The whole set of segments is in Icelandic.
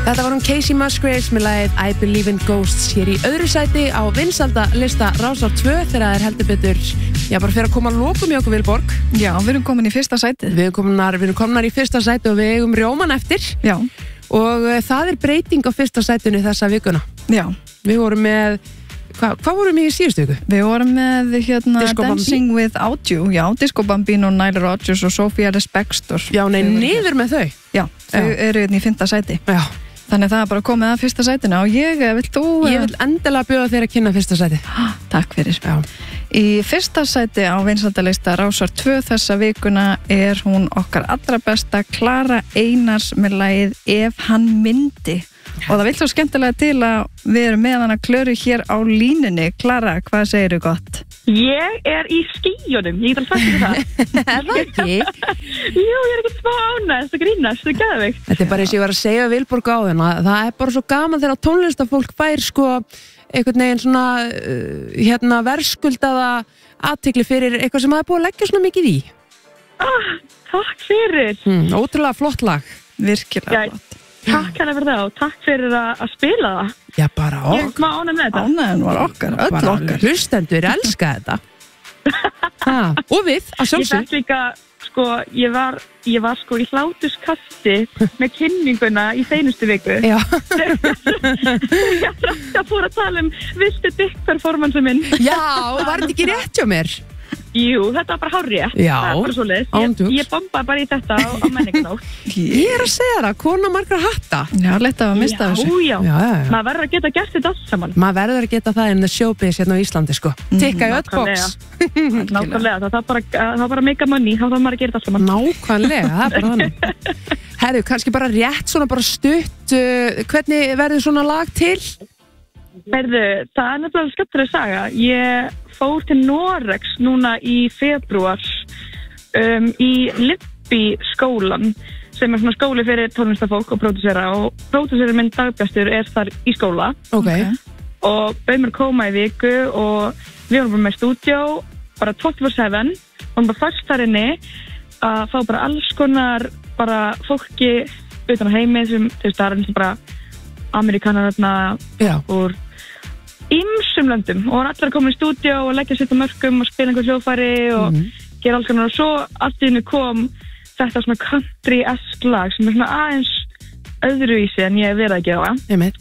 Þetta var Casey Musgraves með lagið I Believe in Ghosts hér í öðru sæti á vinsældarlista Rásar 2 þegar það er heldur betur, já bara fyrir að koma að lokum í okkur Vilborg. Já, við erum komin í fyrsta sæti. Við erum komnar í fyrsta sæti og við eigum rjóman eftir. Já. Og það er breyting á fyrsta sætinu þessa vikuna. Já. Við vorum með, hvað vorum við í síðustu viku? Við vorum með Disco Dancing Without You, já, Disco Bambino, Nile Rodgers og Sophia Respector. Já, nei, niður með þau. Já, þau eru í fyrsta sæti. Já. Þannig það er bara komið að fyrsta sætinu og ég vil endilega bjóða þér að kynna fyrsta sæti. Takk fyrir. Já. Í fyrsta sæti á vinsældarlista Rásar 2 þessa vikuna er hún okkar allra besta Klara Einars með lagið Ef hann myndi. Og það vil svo skemmtilega til að við erum með hana Klöru hér á línunni. Klara, hvað segirðu gott? Ég er í skýjunum, ég get alveg sagt það. Er það ekki? Jú, ég er ekkert smá ánægst og grínast, það er geðveikt. Þetta er bara eins og ég var að segja Vilborg á þenn að það er bara svo gaman þegar tónlistafólk fær sko einhvern veginn svona verðskuldaða athygli fyrir eitthvað sem það er búið að leggja svona mikið í. Takk fyrir. Ótrúlega flott lag. Virkilega flott. Takk hérna fyrir það og takk fyrir að spila það. Já, bara okkur. Ég er smá ánægð með þetta. Ánægðin var okkar, öll okkar. Hlustendur elska þetta. Og við, að sjálfsög. Ég fætt líka, sko, ég var sko í hlátuskasti með kynninguna í seinustu viku. Já. Ég fór að tala viltu dick performance minn. Já, var þetta ekki rétt hjá mér? Jú, þetta var bara hárrétt. Já, það er bara svoleiðis. Ég bombaði bara í þetta á menningunótt. Ég er að segja það, kona margra hatta. Já, lett að mista þessu. Já. Maður verður að geta gert þetta alls saman. Maður verður að geta það in the showbiz hérna á Íslandi, sko. Tikka í öll box. Nákvæmlega, það var bara mega money, þá þarf maður að gera þetta alls saman. Nákvæmlega, það er bara þannig. Herðu, kannski bara rétt, svona bara stutt, hvernig verður svona lag til? Herðu, það er nefnilega skemmtileg saga. Ég fór til Noregs núna í febrúar í Lippi skólan sem er svona skóli fyrir tónlistafólk og pródúsera og pródúserinn minn Dagbjartur er þar í skóla. Okay. Og bauð mér koma í viku og við vorum bara með stúdíó bara 24/7 og bara fast þar inni að fá bara alls konar bara fólki utan á heimi sem það er eins og bara Amerikanar úr ýmsum löndum og var allar að koma í stúdíó og leggja sitt á mörkum og spila einhver hljóðfæri og gera alls konar og svo allt í hennu kom þetta svona country-esk lag sem er svona aðeins öðruvísi en ég hef verið að gera.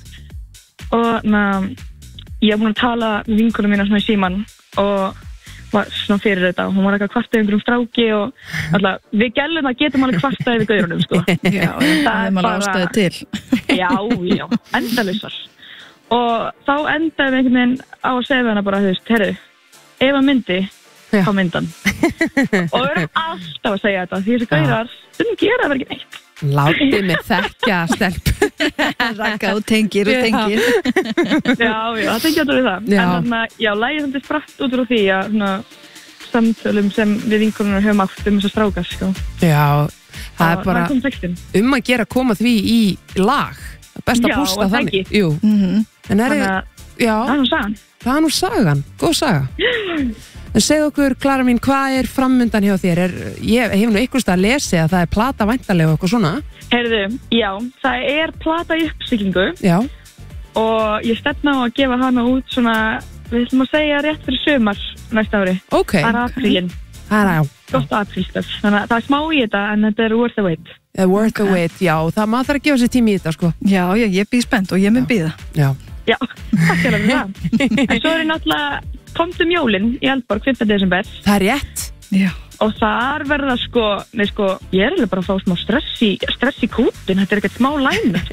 Og ég hef búin að tala með vinkonum mína svona í síman og var svona fyrir þetta og hún var eitthvað kvartað einhverjum stráki og alltaf við gælum að getum alveg kvartað yfir gaurunum sko. Já, það er maður ástæði til. Já, endalausar. Og þá endaði við einhvern veginn á að segja hana bara, herru, ef hann myndi, þá myndan. Og við erum alltaf að segja þetta, því þessi gaurar, stundum gera það ekki neitt. Látið mig þekkja, stelp. Raka og tengir og tengir. Já, það tengir alltaf við það. En þannig að lagið samt er spratt út úr því að samtölum sem við vinkonur höfum átt þess að stráka, sko. Já, það er bara að gera koma því í lag. Best að pústa þannig. Jú. En það er nú sagan. Það er nú sagan, góð saga. En segð okkur, Klara mín, hvað er framundan hjá þér? Ég hef nú einhvers stað að lesi að það er plata væntanlega og eitthvað svona. Heyrðu, já, það er plata í uppsiglingu. Já. Og ég stefna á að gefa hana út svona, við ætlum að segja rétt fyrir sumar næsta ári. Ok. Það er aprílinn. Gott aprílstöf. Þannig að það er smá í þetta en þetta er worth the wait. Worth the wait, já. Það maður þarf að gefa sér tími í þetta, sko. Já, ég býð spennt og ég mun býða. Já, takk fyrir það. En svo er ég náttúrulega komtum jólin í Eldborg 5. desember. Það er rétt. Já. Og þar verða ég er alveg bara að fá smá stress í kútin. Þetta er ekkert smá line-up.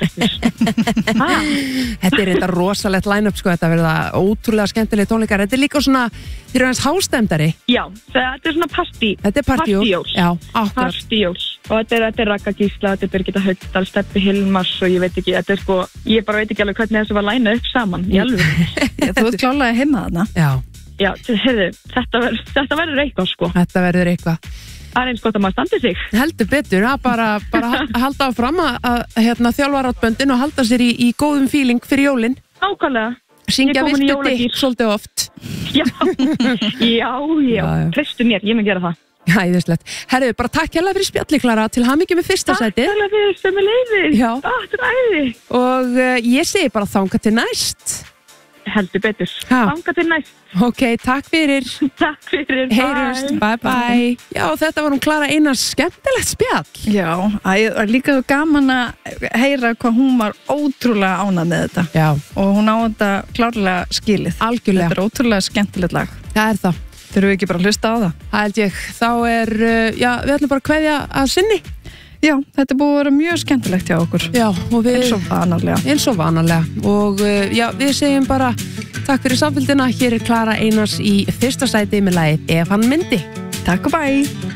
Þetta er eitthvað rosalegt line-up, sko. Þetta verða ótrúlega skemmtilega tónleikar. Þetta er líka svona, þið eru aðeins hástemdari. Já, þetta er svona partí. Þetta er partíjól. Já, akkurat. Partíjól. Og þetta er Raka Gísla, þetta er Birgitta Haugdal, Steppi Hilmars og ég veit ekki, þetta er sko, ég bara veit ekki alveg hvernig þessu var line upp saman í alveg. Þú ert klálega heima þarna. Já, heyrðu, þetta verður eitthvað sko. Þetta verður eitthvað. Það er eins gott að maður standi sig. Heldur betur, bara halda áfram að þjálfa rátböndin og halda sér í góðum feeling fyrir jólin. Nákvæmlega. Syngja viltu dick svolítið oft. Já, treystu mér, ég mun gera það. Æðislegt. Herðu, bara takk hérlega fyrir spjalli, Klara, til hamingju með fyrsta sæti. Takk hérlega fyrir sem er leiðir. Já. Þetta er æði. Og ég segi bara þangað til næst. Heldur betur. Ha. Þangað til næst. Ok, takk fyrir. Takk fyrir. Heyrjumst, bye. Já, þetta var hún Klara Einars, skemmtilegt spjall. Já, líka gaman að heyra hvað hún var ótrúlega ánægð með þetta. Já. Og hún á þetta klárlega skilið. Algjörlega. Þetta er ótrúlega skemmtilegt lag. Það er það. Þurfum við ekki bara að hlusta á það? Það held ég. Þá við ætlum bara að kveðja að sinni. Já, þetta er búið að vera mjög skemmtilegt hjá okkur. Já, og við... Eins og vanalega. Og við segjum bara takk fyrir samfylgdina. Hér er Klara Einars í fyrsta sæti með lagið Ef hann myndi. Takk og bye!